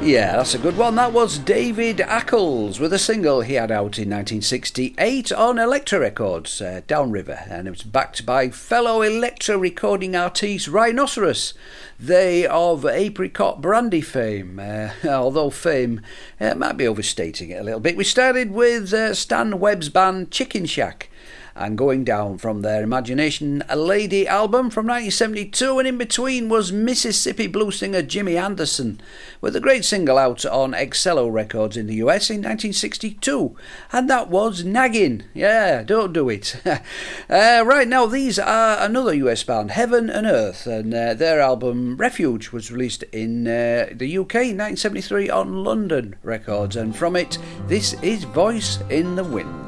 Yeah, that's a good one. That was David Ackles with a single he had out in 1968 on Elektra Records, Downriver, and it was backed by fellow Elektra recording artist Rhinoceros. They of Apricot Brandy fame, although fame might be overstating it a little bit. We started with Stan Webb's band Chicken Shack, and going down from their Imagination Lady album from 1972, and in between was Mississippi blues singer Jimmy Anderson with a great single out on Excello Records in the US in 1962, and that was Naggin'. Yeah, don't do it. Right now, these are another US band, Heaven and Earth, and their album Refuge was released in the UK in 1973 on London Records, and from it, this is Voice in the Wind.